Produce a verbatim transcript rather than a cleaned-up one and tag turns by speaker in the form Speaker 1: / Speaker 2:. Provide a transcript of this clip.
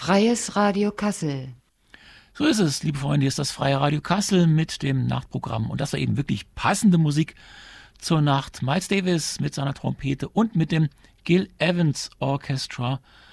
Speaker 1: Freies Radio Kassel.
Speaker 2: So ist es, liebe Freunde, hier ist das Freie Radio Kassel mit dem Nachtprogramm. Und das war eben wirklich passende Musik zur Nacht. Miles Davis mit seiner Trompete und mit dem Gil Evans Orchestra